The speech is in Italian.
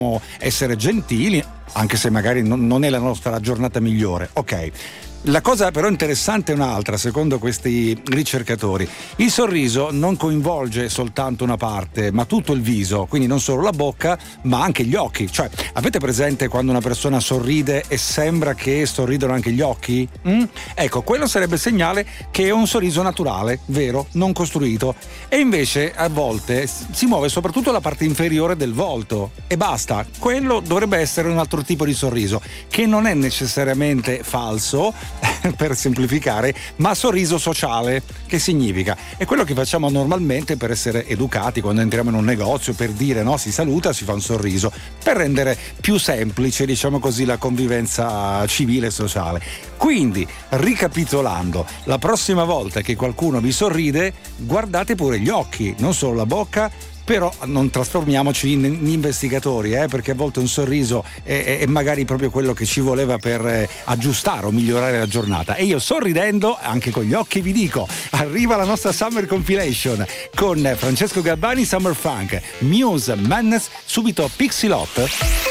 essere gentili, anche se magari non è la nostra giornata migliore. Ok. La cosa però interessante è un'altra, secondo questi ricercatori. Il sorriso non coinvolge soltanto una parte, ma tutto il viso, quindi non solo la bocca, ma anche gli occhi. Cioè, avete presente quando una persona sorride e sembra che sorridono anche gli occhi? Ecco, quello sarebbe segnale che è un sorriso naturale, vero, non costruito. E invece a volte si muove soprattutto la parte inferiore del volto e basta. Quello dovrebbe essere un altro tipo di sorriso, che non è necessariamente falso, per semplificare, ma sorriso sociale. Che significa? È quello che facciamo normalmente per essere educati quando entriamo in un negozio, per dire no, si saluta, si fa un sorriso, per rendere più semplice, diciamo così, la convivenza civile e sociale. Quindi, ricapitolando, la prossima volta che qualcuno vi sorride, guardate pure gli occhi, non solo la bocca. Però non trasformiamoci in investigatori, perché a volte un sorriso è magari proprio quello che ci voleva per aggiustare o migliorare la giornata. E io, sorridendo anche con gli occhi, vi dico: arriva la nostra Summer Compilation con Francesco Gabbani, Summer Funk, Muse, Madness, subito Pixie Lott.